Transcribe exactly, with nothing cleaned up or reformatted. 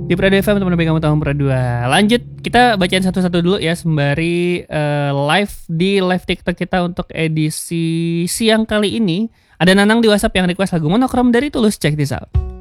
Di Prado F M teman teman kamu tahun Pro dua. Lanjut, kita bacain satu-satu dulu ya sembari uh, live di live TikTok kita untuk edisi siang kali ini. Ada Nanang di WhatsApp yang request lagu Monokrom dari Tulus. Check this out.